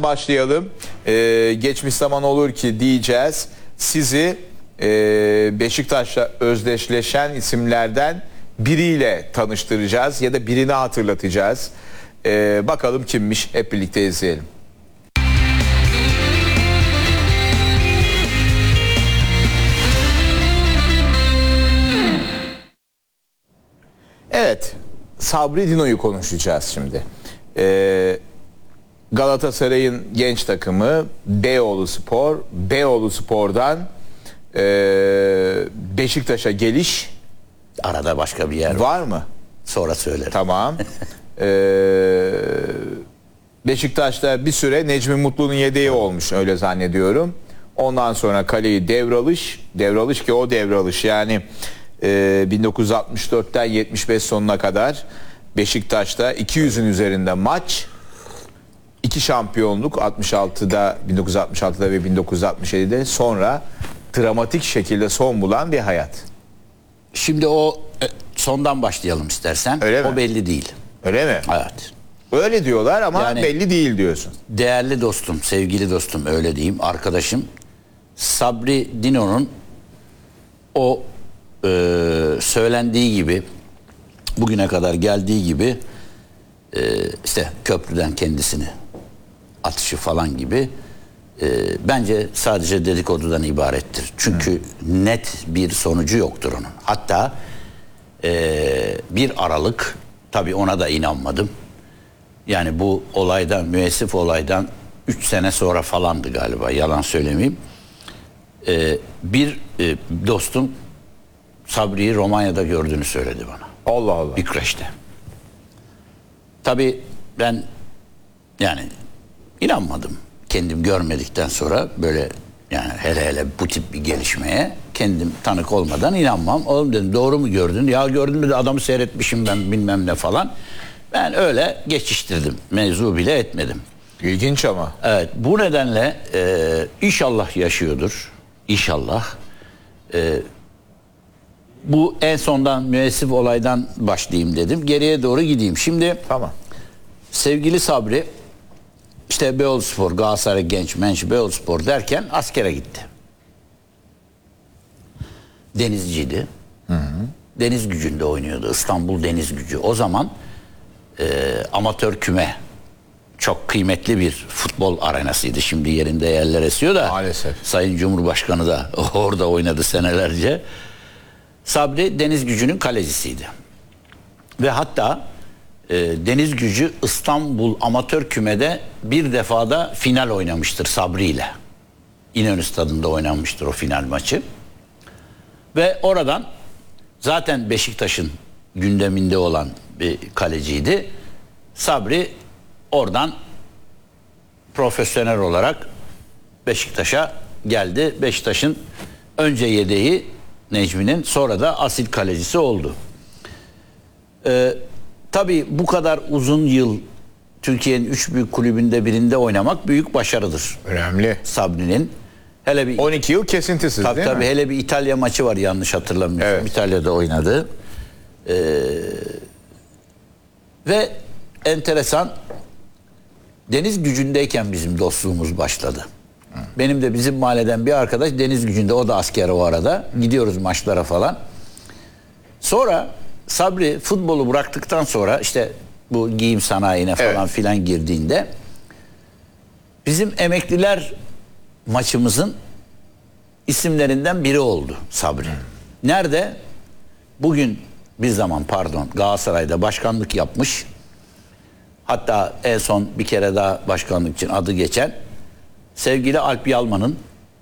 hemen başlayalım. Geçmiş zaman olur ki diyeceğiz. Sizi Beşiktaş'la özdeşleşen isimlerden biriyle tanıştıracağız ya da birini hatırlatacağız. Bakalım kimmiş, hep birlikte izleyelim. Evet, Sabri Dino'yu konuşacağız şimdi. Galatasaray'ın genç takımı Beyoğlu Spor. Beyoğlu Spor'dan Beşiktaş'a geliş. Arada başka bir yer var mı? Sonra söylerim. Tamam. Beşiktaş'ta bir süre Necmi Mutlu'nun yedeği olmuş, öyle zannediyorum. Ondan sonra kaleyi devralış ki o devralış yani 1964'ten 75 sonuna kadar Beşiktaş'ta 200'ün üzerinde maç, 2 şampiyonluk 1966'da ve 1967'de, sonra dramatik şekilde son bulan bir hayat. Şimdi o sondan başlayalım istersen. Öyle mi? O belli değil. Öyle mi? Evet. Öyle diyorlar ama Yani, belli değil diyorsun. Değerli dostum, sevgili dostum, öyle diyeyim, arkadaşım Sabri Dino'nun o söylendiği gibi, bugüne kadar geldiği gibi işte köprüden kendisini atışı falan gibi bence sadece dedikodudan ibarettir. Çünkü net bir sonucu yoktur onun. Hatta 1 Aralık, tabii ona da inanmadım. Yani bu olaydan, müessif olaydan 3 sene sonra falandı galiba, yalan söylemeyeyim. Bir dostum Sabri'yi Romanya'da gördüğünü söyledi bana. Allah Allah. Bükreş'te. Tabii ben yani inanmadım. Kendim görmedikten sonra böyle, yani hele bu tip bir gelişmeye kendim tanık olmadan inanmam. Oğlum dedim, doğru mu gördün? Ya gördün mü, de adamı seyretmişim ben bilmem ne falan. Ben öyle geçiştirdim. Mevzu bile etmedim. İlginç ama. Evet, bu nedenle inşallah yaşıyordur. İnşallah. Bu en sondan, müessif olaydan başlayayım dedim. Geriye doğru gideyim. Şimdi Tamam. sevgili Sabri işte Beyoğlu Spor, Galatasaray genç menç Beyoğlu Spor derken askere gitti. Denizciydi. Deniz Gücü'nde oynuyordu. İstanbul Deniz Gücü. O zaman amatör küme, çok kıymetli bir futbol arenasıydı. Şimdi yerinde yerler esiyor da. Maalesef. Sayın Cumhurbaşkanı da orada oynadı senelerce. Sabri Deniz Gücü'nün kalecisiydi. Ve hatta Deniz Gücü İstanbul amatör kümede bir defada final oynamıştır Sabri ile. İnönü Stadı'nda oynanmıştır o final maçı. Ve oradan zaten Beşiktaş'ın gündeminde olan bir kaleciydi. Sabri oradan profesyonel olarak Beşiktaş'a geldi. Beşiktaş'ın önce yedeği Necmi'nin, sonra da asil kalecisi oldu. Tabii bu kadar uzun yıl Türkiye'nin 3 büyük kulübünde birinde oynamak büyük başarıdır. Önemli. Sabri'nin. Hele bir 12 yıl kesintisiz değil mi? tabii hele bir İtalya maçı var, yanlış hatırlamıyorsam. Evet. İtalya'da oynadı. Ve enteresan, Deniz Gücü'ndeyken bizim dostluğumuz başladı. Benim de bizim mahalleden bir arkadaş Deniz Gücü'nde, o da asker o arada. Gidiyoruz maçlara falan. Sonra Sabri futbolu bıraktıktan sonra işte bu giyim sanayine falan filan girdiğinde bizim emekliler maçımızın isimlerinden biri oldu Sabri. Nerede? Bugün bir zaman Galatasaray'da başkanlık yapmış. Hatta en son bir kere daha başkanlık için adı geçen sevgili Alp Yalman'ın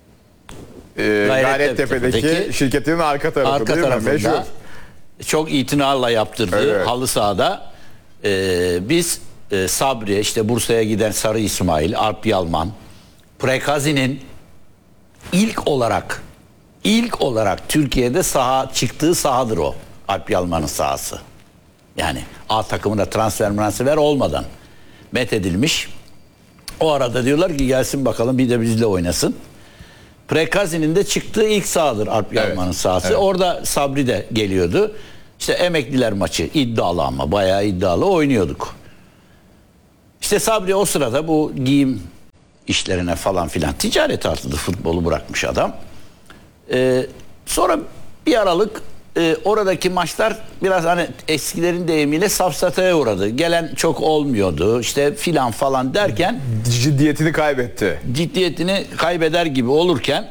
Gayrettepe'deki şirketinin arka tarafında meşhur. Çok itinayla yaptırdığı, evet, halı sahada biz Sabri, işte Bursa'ya giden Sarı İsmail, Alp Yalman, Prekazi'nin ilk olarak Türkiye'de çıktığı sahadır o. Alp Yalman'ın sahası. Yani A takımına transfer olmadan methedilmiş. O arada diyorlar ki gelsin bakalım bir de bizle oynasın. Prekazi'nin de çıktığı ilk sahadır Alp Yalman'ın sahası. Evet. Orada Sabri de geliyordu. İşte emekliler maçı iddialı, ama bayağı iddialı oynuyorduk. İşte Sabri o sırada bu giyim işlerine falan filan. Ticaret artıdır, futbolu bırakmış adam. Sonra bir aralık oradaki maçlar biraz hani eskilerin deyimiyle safsataya uğradı. Gelen çok olmuyordu işte filan falan derken Ciddiyetini kaybetti. ciddiyetini kaybeder gibi olurken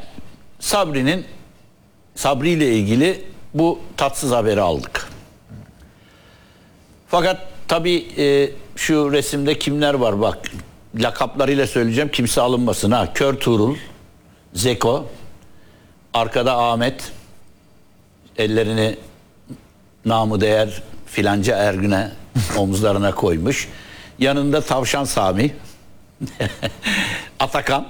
Sabri ile ilgili bu tatsız haberi aldık. Fakat tabii şu resimde kimler var bak, lakaplarıyla söyleyeceğim, kimse alınmasın ha. Kör Tuğrul, Zeko, arkada Ahmet, ellerini namı değer filanca Ergün'e omuzlarına koymuş. Yanında Tavşan Sami, Atakan.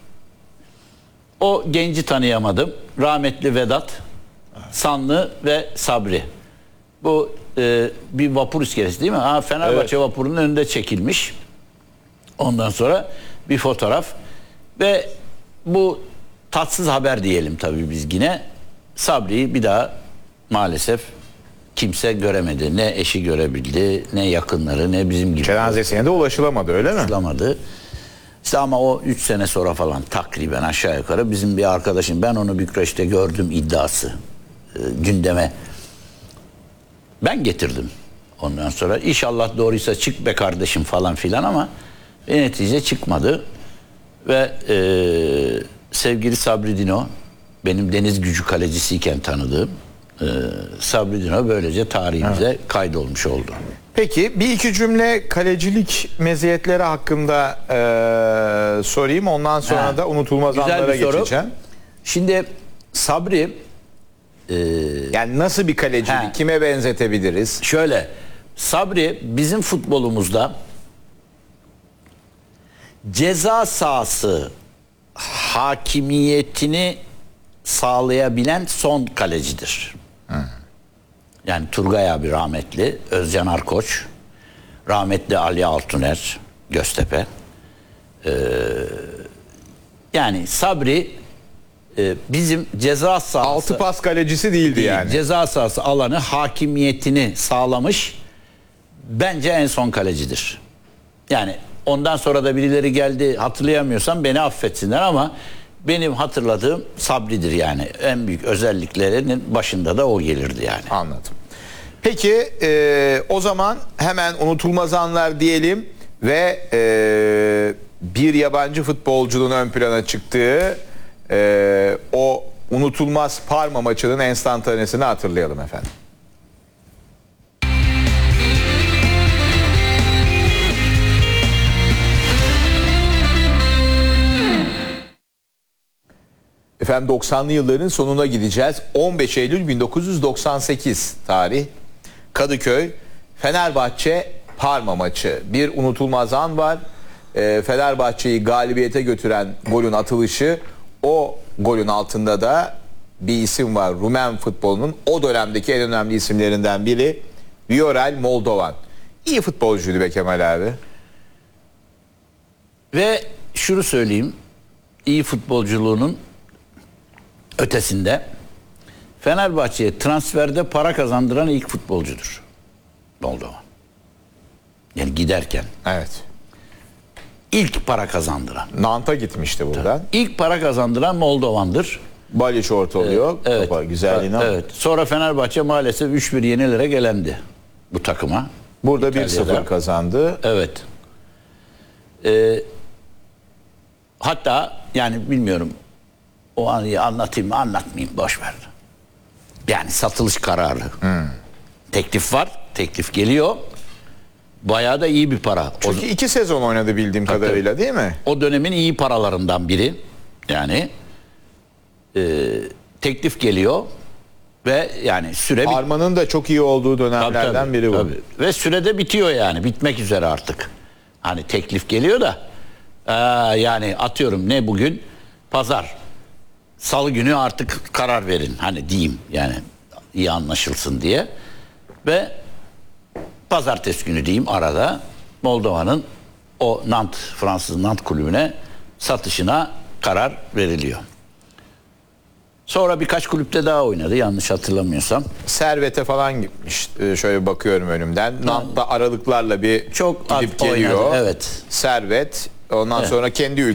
O genci tanıyamadım. Rahmetli Vedat, Sanlı ve Sabri. Bu bir vapur iskelesi değil mi? Fenerbahçe vapurunun önünde çekilmiş. Ondan sonra bir fotoğraf ve bu tatsız haber diyelim tabii biz yine. Sabri'yi bir daha maalesef kimse göremedi. Ne eşi görebildi, ne yakınları, ne bizim gibi. Cenazesine de ulaşılamadı, öyle mi? Ulaşılamadı. İşte ama o 3 sene sonra falan takriben aşağı yukarı bizim bir arkadaşım, ben onu Bükreş'te gördüm iddiası gündeme ben getirdim. Ondan sonra inşallah doğruysa çık be kardeşim falan filan ama netice çıkmadı. Ve sevgili Sabri Dino, benim deniz gücü kalecisiyken tanıdığım Sabri Dino böylece tarihimize kaydolmuş oldu. Peki bir iki cümle kalecilik meziyetleri hakkında sorayım. Ondan sonra da unutulmaz Güzel anlara bir soru. geçeceğim. Şimdi Sabri Yani nasıl bir kalecilik, kime benzetebiliriz? şöyle, Sabri bizim futbolumuzda ceza sahası hakimiyetini sağlayabilen son kalecidir. Yani Turgay abi rahmetli, Özcan Arkoç, rahmetli Ali Altuner, Göztepe. Yani Sabri bizim ceza sahası... Altı pas kalecisi değildi yani. Ceza sahası alanı hakimiyetini sağlamış bence en son kalecidir. Yani ondan sonra da birileri geldi, hatırlayamıyorsam beni affetsinler ama benim hatırladığım Sabri'dir yani. En büyük özelliklerinin başında da o gelirdi yani. Anladım. Peki o zaman hemen unutulmaz anlar diyelim ve bir yabancı futbolcunun ön plana çıktığı o unutulmaz Parma maçının enstantanesini hatırlayalım efendim. Efendim 90'lı yılların sonuna gideceğiz. 15 Eylül 1998 tarih. Kadıköy Fenerbahçe Parma maçı. Bir unutulmaz an var. Fenerbahçe'yi galibiyete götüren golün atılışı. O golün altında da bir isim var. Rumen futbolunun o dönemdeki en önemli isimlerinden biri Viorel Moldovan. İyi futbolcuydu be Kemal abi. Ve şunu söyleyeyim, iyi futbolculuğunun ötesinde Fenerbahçe'ye transferde para kazandıran ilk futbolcudur Moldovan. Yani giderken. Evet. İlk para kazandıran. Nant'a gitmişti buradan. İlk para kazandıran Moldovan'dır. Baliç orta oluyor. Evet. Topa güzelliğine. Evet. Sonra Fenerbahçe maalesef 3-1 yenilere gelendi bu takıma. Burada İtalya'da. 1-0 kazandı. Evet. Hatta yani bilmiyorum o anı anlatayım mı anlatmayayım, boş ver. Yani satılış kararı. Teklif var. Teklif geliyor. Bayağı da iyi bir para. Çünkü 2 sezon oynadı bildiğim kadarıyla, değil mi? O dönemin iyi paralarından biri. Yani teklif geliyor ve yani süre Parma'nın da çok iyi olduğu dönemlerden biri bu. tabii. Ve sürede bitiyor yani. Bitmek üzere artık. Hani teklif geliyor da yani atıyorum ne bugün? Pazar. Salı günü artık karar verin. Hani diyeyim yani iyi anlaşılsın diye. Ve pazartesi günü diyeyim arada Moldova'nın o Nantes, Fransız Nantes kulübüne satışına karar veriliyor. Sonra birkaç kulüpte daha oynadı yanlış hatırlamıyorsam. Servete falan gitmiş. Şöyle bakıyorum önümden. Nant'ta aralıklarla bir Çok gidip oynadı, geliyor. evet. Servet. Ondan sonra kendi